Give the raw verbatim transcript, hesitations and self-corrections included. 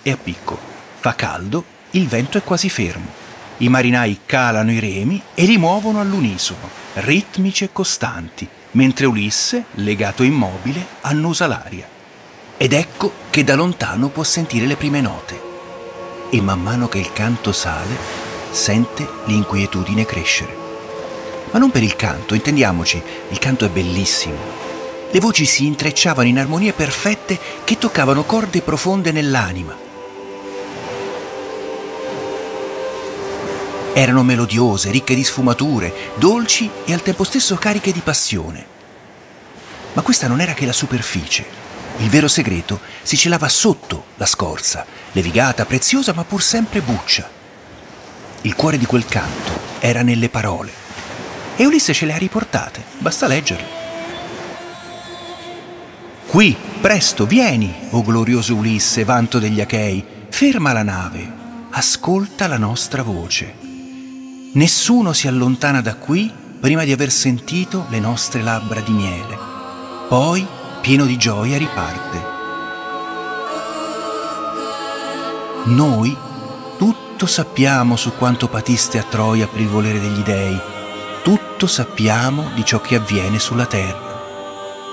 e a picco. Fa caldo, il vento è quasi fermo. I marinai calano i remi e li muovono all'unisono, ritmici e costanti, mentre Ulisse, legato immobile, annusa l'aria. Ed ecco che da lontano può sentire le prime note. E man mano che il canto sale, sente l'inquietudine crescere. Ma non per il canto, intendiamoci, il canto è bellissimo. Le voci si intrecciavano in armonie perfette che toccavano corde profonde nell'anima. Erano melodiose, ricche di sfumature, dolci e al tempo stesso cariche di passione. Ma questa non era che la superficie. Il vero segreto si celava sotto la scorza, levigata, preziosa ma pur sempre buccia. Il cuore di quel canto era nelle parole. E Ulisse ce le ha riportate, basta leggerle. Qui, presto, vieni, o glorioso Ulisse, vanto degli Achei, ferma la nave, ascolta la nostra voce. Nessuno si allontana da qui prima di aver sentito le nostre labbra di miele. Poi, pieno di gioia, riparte. Noi tutto sappiamo su quanto patiste a Troia per il volere degli dei. Tutto sappiamo di ciò che avviene sulla terra.